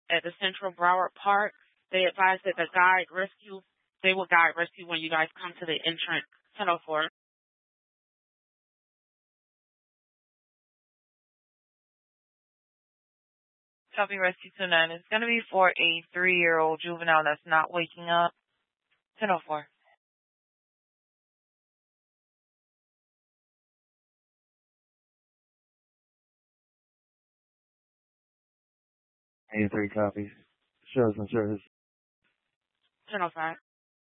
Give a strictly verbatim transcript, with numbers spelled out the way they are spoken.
at the Central Broward Park. They advise that the guide rescue, they will guide rescue when you guys come to the entrance. ten oh four. Copy Rescue two nine. It's going to be for a three-year-old juvenile that's not waking up. ten oh four. eighty-three copies. Shows and service. ten oh five.